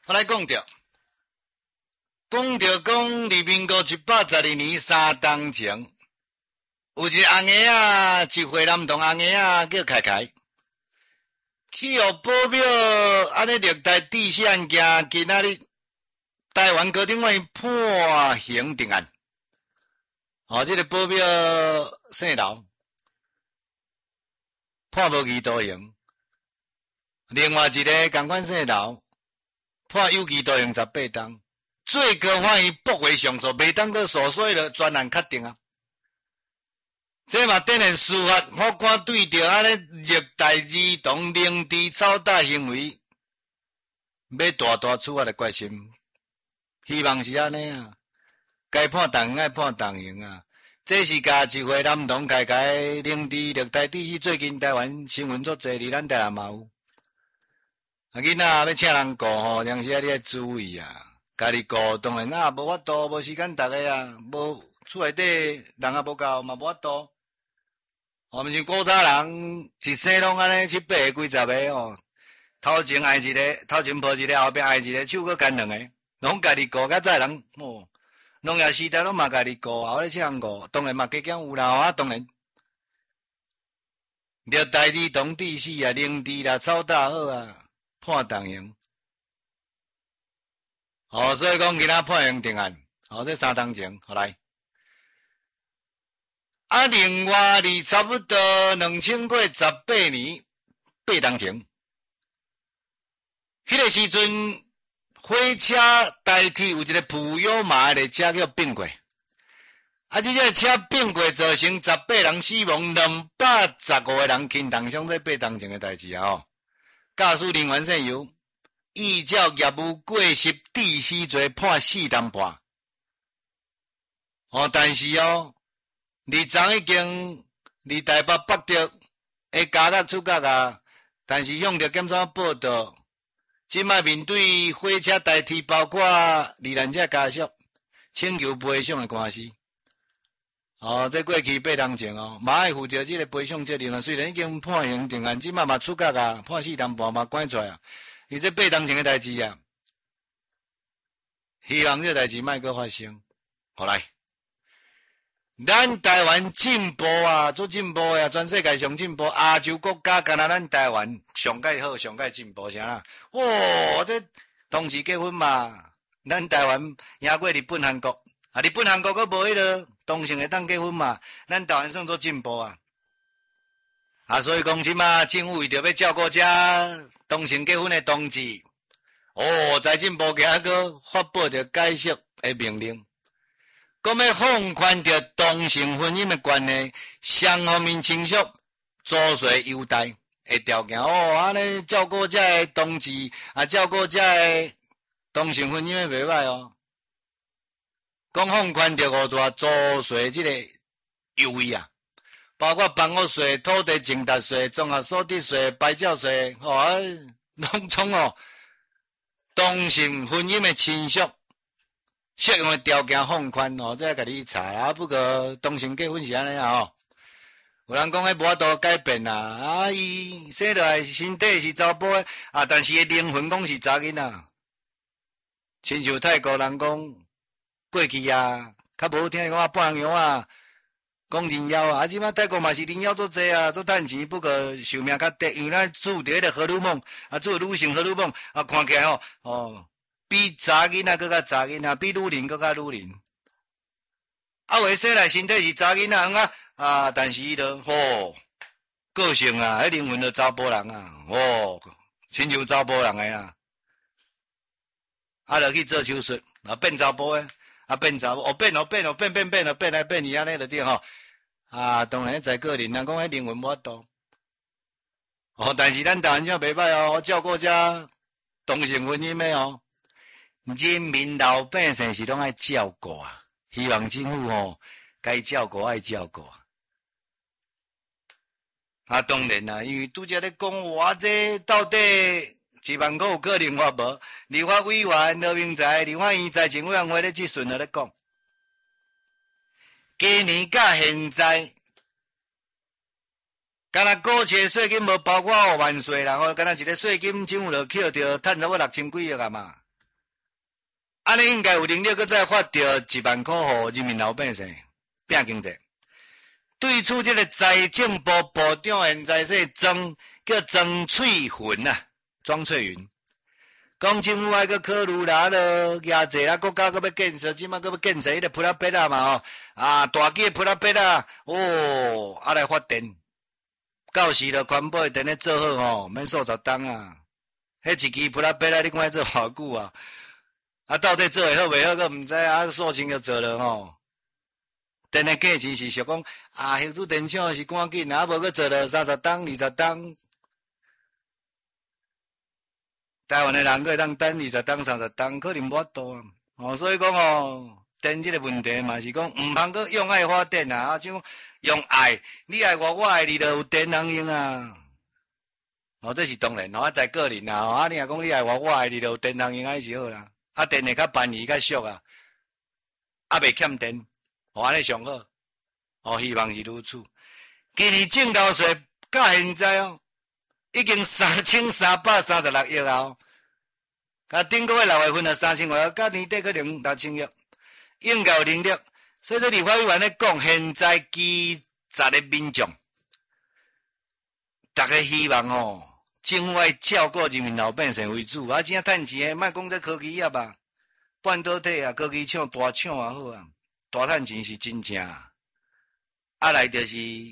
我来讲着，伫民国112年3冬前，有一个红爷仔，一岁男童红爷仔叫凯凯，去互保镖安尼虐待致死案件，今仔日台湾高等法院判刑定案。这个保镖姓刘，判无期徒刑。另外一个同款姓刘，判有期徒刑18冬。最高法院驳回上诉，袂当搁诉，所以就专案确定啊。这嘛等于司法法官对着安尼虐待儿童、凌迟、操打行为，要大处罚的决心，希望是安尼啊。该判重刑爱判重刑啊。这是甲一岁男童开凌迟虐待致死，最近台湾新闻足侪，伫咱台南嘛有。囡仔要请人顾吼，当时你要注意啊。家己顾当然无法度，无时间逐个啊，无厝内底人也无够，嘛无法度。毋像古早人一生拢安尼7、8个、几十个哦，头前爱一个，头前抱一个，后壁爱一个，手搁干两个，拢家己顾。较早人哦，农业时代拢嘛家己顾，后咧请人顾，当然嘛加减有啦，当然。虐待儿童致死啊，凌迟啦，操打好啊，判重刑。所以讲今仔判刑定案，这3冬前，来。另外差不多2018年8冬前，迄个时阵火车代替有一个普悠玛的车叫并过，这个车并过造成18人死亡，215个人轻重伤，这8冬前的代志啊！驾驶人员姓尤。依照业务过失致死罪判4冬半。但是日前已经离台北北调的家角出角啊，但是向着检察报道，即摆面对火车代替，包括罹难者家属请求赔偿的官司。这过去8冬前嘛爱负着这个赔偿责任啊。虽然已经判刑定案，即摆嘛出角啊，判4冬半嘛关出来啊。伊这8冬前的代志啊，希望这代志莫搁发生。好来，咱台湾进步啊，做进步啊，全世界上进步，亚洲国家敢若咱台湾上界好，上界进步啥啦？这同时结婚嘛，咱台湾赢过日本、韩国，日本、韩国搁无迄个同性会当结婚嘛，咱台湾算做进步啊。所以讲即嘛，政府为着要照顾这同性结婚的同志，财政部今个发布着解释的命令，讲要放宽着同性婚姻的权利，双方面亲属租税优待的条件。安尼照顾这的同志照顾这的同性婚姻的袂歹哦。讲放宽着5大租税这个优惠啊。包括房屋税、土地净值税、综合所得税、牌照税，拢从同性婚姻的亲属适用的条件放宽这甲你查啦。不过同性结婚是安尼啊有人讲迄无法度改变啦，伊生落来身体是查甫的但是伊灵魂讲是查囡仔。亲像泰国人讲过去较无听讲半羊啊。讲人妖即摆泰国嘛是人妖做济做趁钱，不过寿命较短，因为咱注着迄个荷尔蒙做女性荷尔蒙看起来比查囡仔搁较查囡仔，比女人搁较女人。话说来身体是查囡仔但是伊就个性迄灵魂就查甫人亲像查甫人的啦。就去做手术变查甫的。变查某，变来变去安尼就对当然在个人讲迄灵魂无法度。但是咱台湾这袂歹照顾这同性婚姻的人民老百姓是拢爱照顾啊。希望政府该照顾爱照顾当然啦，因为拄则咧讲这到底。1万个有可能发无？立法委员罗明才、立法院财政委员会咧即阵咧讲，今年甲现在，敢若股市税金无包括5万税啦，敢若一个税金政府就扣着趁差不多6000几亿啊嘛。 安尼应该有能力，搁再发着1万块互人民老百姓拼经济。对此，这个财政部部长现在说庄翠云啊，庄翠云，讲政府还搁考虑啦，亚济啦，国家搁要建设，即马搁要建设迄个普拉贝啦嘛吼，大机普拉贝啦，来发电，到时了环保电咧做好吼，免数10吨啊，迄一支普拉贝啦，你看做偌久啊？到底做会好袂好，佫毋知索性就做了吼。电的价钱是属讲核子电厂是赶紧无佫做了30吨、20吨。台湾的人佫会当等20吨、30吨，可能无法度啊。所以讲电这个问题嘛是讲毋通佫用爱发电啊，像用爱，你爱我，我爱你，就有电通用啊。这是当然，再个人啊，你若讲你爱我，我爱你，就有电通用，还是好啦。电会较便宜、较俗啊，袂欠电，安尼上好。希望是如此。今年证交税到现在已经3336亿啊！顶个月6月份就3000亿，到年底可能6000亿，应该有能力。所以说，立法委员咧讲，现在基层的民众，大家希望政府要照顾人民老百姓为主，真正趁钱的，莫讲这科技业吧，半导体啊，科技厂大厂也好啊，大趁钱是真正。来就是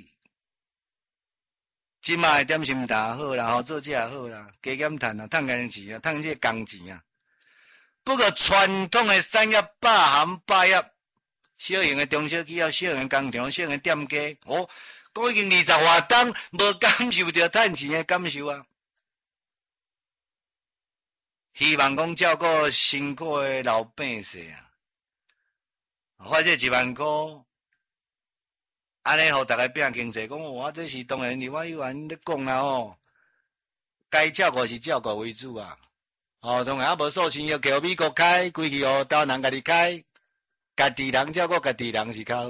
即卖点心蛋好啦，做这也好啦，加减趁啊，趁工钱啊，趁这工钱啊。不过传统的产业百行百业，小型的中小企业、小型工厂、小型店家，都已经20多档，无感受到趁钱的感受啊。希望讲照顾辛苦的老百姓啊，或者1万块，安尼互大家拼经济。讲这是当然，立法委员咧讲啦该照顾是照顾为主啊。当然无数钱要叫美国开，规矩台湾人家己开，家己人照顾家己人是较好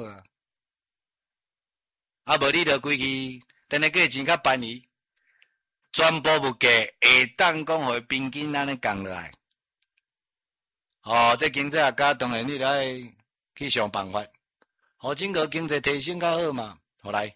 啊。无你着规矩，等下价钱较便宜。全部物价会当讲互平均安尼降落来。这经济学家当然你来去想办法，整个经济提升较好嘛。来，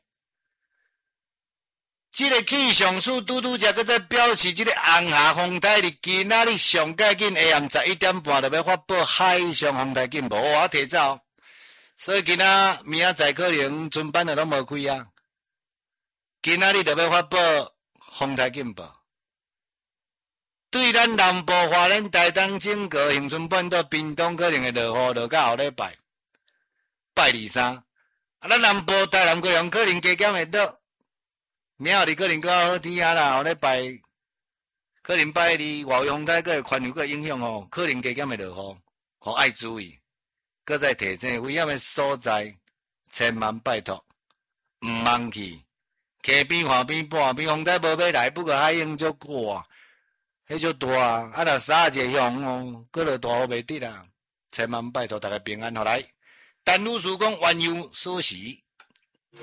这个气象署拄才搁再表示，这个红霞风台日今仔日上介紧下暗11点半就要发布海上风台警报，提早。所以今仔明仔载可能船班就拢无开啊。今仔日就要发布风台警报，对咱南部、花莲、台东、整个恒春半岛、屏东可能会落雨，落到后礼拜23。咱南部、台南、高雄可能加减会落，明后日可能较好天啊啦，后礼拜可能拜二外围风台个环流个影响可能加减会落雨，爱注意。搁再提醒危险的所在，千万拜托，毋通去。溪边、河边、半边，风台无要来，不过海涌足大，迄足大若撒一个向搁落大雨袂得啦。千万拜托大家平安，好来。但女士讲原油所时。